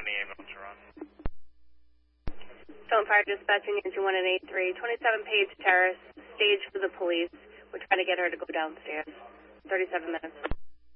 any ambulance run. Stone Fire dispatching into 1883, 27 Page Terrace, stage for the police. We're trying to get her to go downstairs. 37 minutes.